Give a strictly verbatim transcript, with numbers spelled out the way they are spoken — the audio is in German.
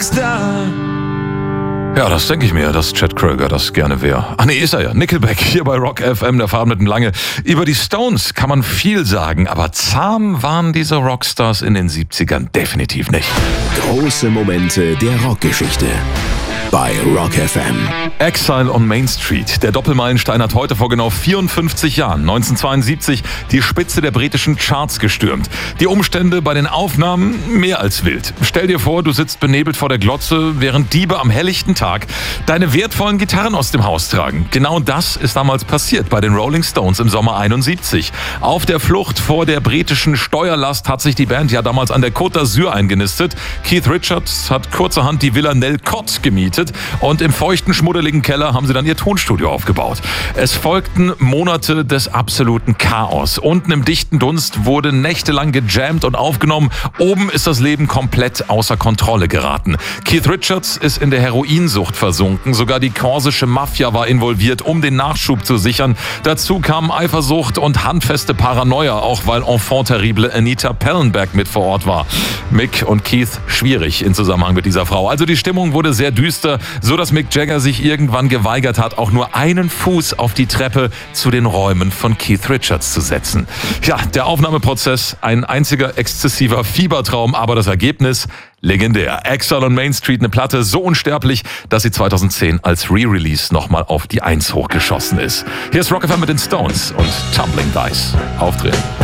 Rockstar. Ja, das denke ich mir, dass Chad Kroeger das gerne wäre. Ach nee, ist er ja. Nickelback hier bei Rock F M, der Faden mit dem Lange. Über die Stones kann man viel sagen, aber zahm waren diese Rockstars in den siebzigern definitiv nicht. Große Momente der Rockgeschichte bei Rock F M. Exile on Main Street. Der Doppelmeilenstein hat heute vor genau vierundfünfzig Jahren, neunzehnhundertzweiundsiebzig, die Spitze der britischen Charts gestürmt. Die Umstände bei den Aufnahmen mehr als wild. Stell dir vor, du sitzt benebelt vor der Glotze, während Diebe am helllichten Tag deine wertvollen Gitarren aus dem Haus tragen. Genau das ist damals passiert bei den Rolling Stones im Sommer einundsiebzig. Auf der Flucht vor der britischen Steuerlast hat sich die Band ja damals an der Côte d'Azur eingenistet. Keith Richards hat kurzerhand die Villa Nel Cot gemietet und im feuchten, schmuddeligen Keller haben sie dann ihr Tonstudio aufgebaut. Es folgten Monate des absoluten Chaos. Unten im dichten Dunst wurde nächtelang gejammt und aufgenommen. Oben ist das Leben komplett außer Kontrolle geraten. Keith Richards ist in der Heroinsucht versunken. Sogar die korsische Mafia war involviert, um den Nachschub zu sichern. Dazu kamen Eifersucht und handfeste Paranoia, auch weil Enfant terrible Anita Pallenberg mit vor Ort war. Mick und Keith schwierig in Zusammenhang mit dieser Frau. Also die Stimmung wurde sehr düster, so dass Mick Jagger sich irgendwann geweigert hat, auch nur einen Fuß auf die Treppe zu den Räumen von Keith Richards zu setzen. Ja, der Aufnahmeprozess, ein einziger exzessiver Fiebertraum, aber das Ergebnis legendär. Exile on Main Street, eine Platte so unsterblich, dass sie zweitausendzehn als Re-Release nochmal auf die Eins hochgeschossen ist. Hier ist Rock F M mit den Stones und Tumbling Dice. Aufdrehen.